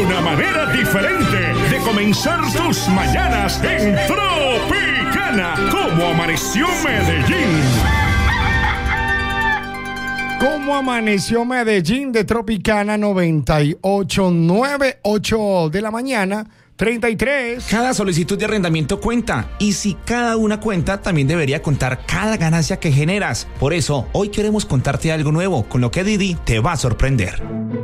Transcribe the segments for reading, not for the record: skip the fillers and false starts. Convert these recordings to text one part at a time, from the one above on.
una manera diferente de comenzar tus mañanas en Tropicana. ¿Cómo amaneció Medellín? ¿Cómo amaneció Medellín de Tropicana 98.9, 8 de la mañana, 33. Cada solicitud de arrendamiento cuenta, y si cada una cuenta, también debería contar cada ganancia que generas. Por eso, hoy queremos contarte algo nuevo, con lo que Didi te va a sorprender.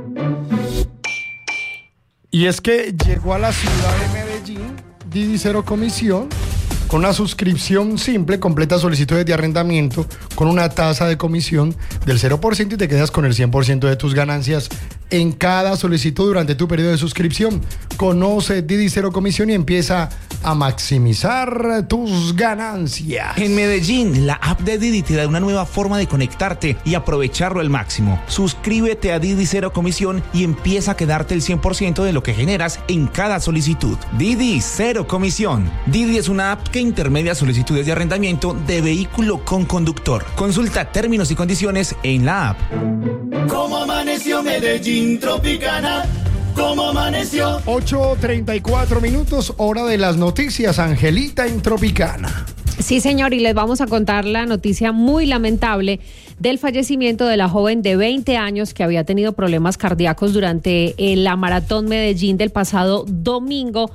Y es que llegó a la ciudad de Medellín Didi Cero Comisión, con una suscripción simple, completa solicitudes de arrendamiento, con una tasa de comisión del 0% y te quedas con el 100% de tus ganancias en cada solicitud durante tu periodo de suscripción. Conoce Didi Cero Comisión y empieza a maximizar tus ganancias. En Medellín, la app de Didi te da una nueva forma de conectarte y aprovecharlo al máximo. Suscríbete a Didi Cero Comisión y empieza a quedarte el 100% de lo que generas en cada solicitud. Didi Cero Comisión. Didi es una app que intermedia solicitudes de arrendamiento de vehículo con conductor. Consulta términos y condiciones en la app. ¿Cómo amaneció Medellín, Tropicana? ¿Cómo amaneció? 8:34 minutos, hora de las noticias. Angelita en Tropicana. Sí, señor, y les vamos a contar la noticia muy lamentable del fallecimiento de la joven de 20 años que había tenido problemas cardíacos durante la Maratón Medellín del pasado domingo.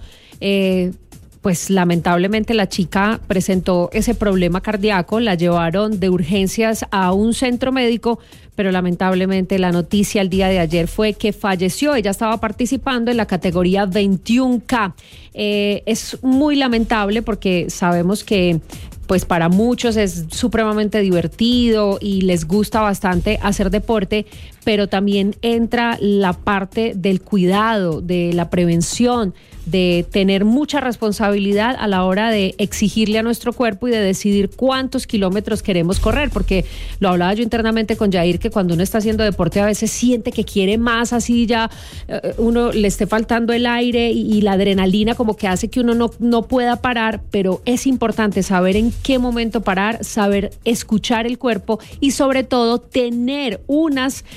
Pues lamentablemente la chica presentó ese problema cardíaco, la llevaron de urgencias a un centro médico, pero lamentablemente la noticia el día de ayer fue que falleció. Ella estaba participando en la categoría 21K. Es muy lamentable porque sabemos que pues para muchos es supremamente divertido y les gusta bastante hacer deporte, pero también entra la parte del cuidado, de la prevención, de tener mucha responsabilidad a la hora de exigirle a nuestro cuerpo y de decidir cuántos kilómetros queremos correr, porque lo hablaba yo internamente con Jair, que cuando uno está haciendo deporte a veces siente que quiere más, así ya uno le esté faltando el aire y la adrenalina como que hace que uno no pueda parar, pero es importante saber en qué momento parar, saber escuchar el cuerpo y sobre todo tener un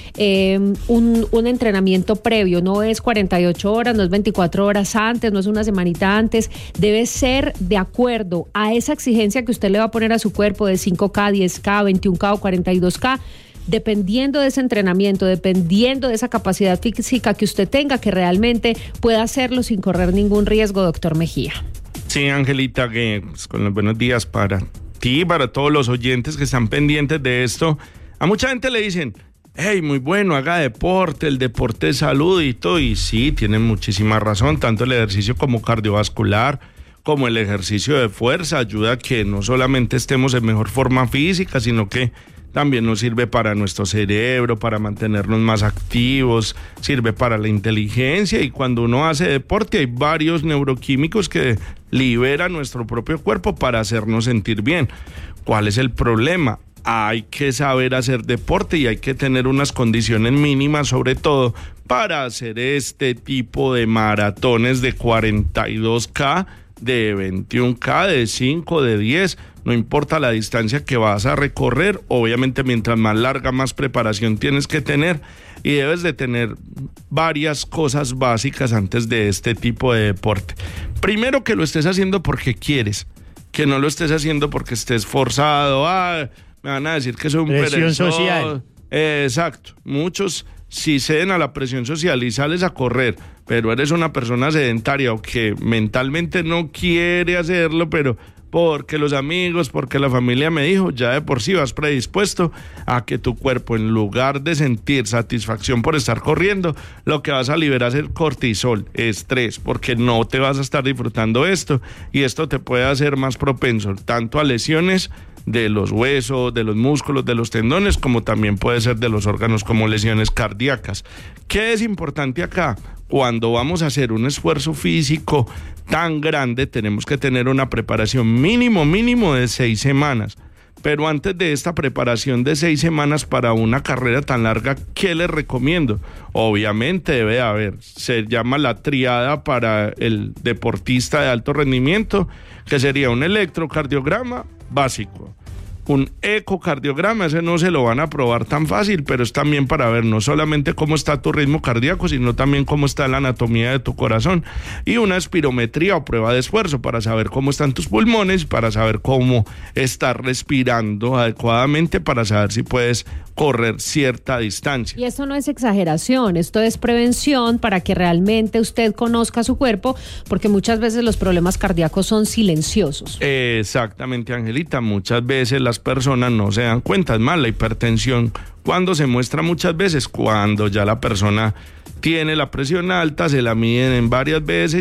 entrenamiento previo. No es 48 horas, no es 24 horas antes, no es una semanita antes, debe ser de acuerdo a esa exigencia que usted le va a poner a su cuerpo de 5K, 10K, 21K o 42K, dependiendo de ese entrenamiento, dependiendo de esa capacidad física que usted tenga, que realmente pueda hacerlo sin correr ningún riesgo, doctor Mejía. Sí, Angelita, que con los buenos días para ti, para todos los oyentes que están pendientes de esto. A mucha gente le dicen: hey, muy bueno, haga deporte, el deporte es salud y todo. Y sí, tienen muchísima razón, tanto el ejercicio como cardiovascular, como el ejercicio de fuerza, ayuda a que no solamente estemos en mejor forma física, sino que también nos sirve para nuestro cerebro, para mantenernos más activos, sirve para la inteligencia, y cuando uno hace deporte hay varios neuroquímicos que liberan nuestro propio cuerpo para hacernos sentir bien. ¿Cuál es el problema? Hay que saber hacer deporte y hay que tener unas condiciones mínimas, sobre todo para hacer este tipo de maratones de 42K, de 21K, de 5, de 10, no importa la distancia que vas a recorrer. Obviamente mientras más larga, más preparación tienes que tener, y debes de tener varias cosas básicas antes de este tipo de deporte. Primero, que lo estés haciendo porque quieres, que no lo estés haciendo porque estés forzado. Me van a decir que soy un presión social. Exacto. Muchos sí ceden a la presión social y sales a correr, pero eres una persona sedentaria o que mentalmente no quiere hacerlo, pero porque los amigos, porque la familia me dijo, ya de por sí vas predispuesto a que tu cuerpo, en lugar de sentir satisfacción por estar corriendo, lo que vas a liberar es el cortisol, estrés, porque no te vas a estar disfrutando esto, y esto te puede hacer más propenso tanto a lesiones de los huesos, de los músculos, de los tendones, como también puede ser de los órganos, como lesiones cardíacas. ¿Qué es importante acá? Cuando vamos a hacer un esfuerzo físico tan grande, tenemos que tener una preparación mínimo de 6 semanas. Pero antes de esta preparación de 6 semanas para una carrera tan larga, ¿qué les recomiendo? Obviamente debe haber, se llama la triada para el deportista de alto rendimiento, que sería un electrocardiograma básico, un ecocardiograma, ese no se lo van a probar tan fácil, pero es también para ver no solamente cómo está tu ritmo cardíaco, sino también cómo está la anatomía de tu corazón, y una espirometría o prueba de esfuerzo para saber cómo están tus pulmones, para saber cómo estás respirando adecuadamente, para saber si puedes correr cierta distancia. Y esto no es exageración, esto es prevención para que realmente usted conozca su cuerpo, porque muchas veces los problemas cardíacos son silenciosos. Exactamente, Angelita, muchas veces las personas no se dan cuenta. Es más, la hipertensión, cuando se muestra muchas veces, cuando ya la persona tiene la presión alta, se la miden en varias veces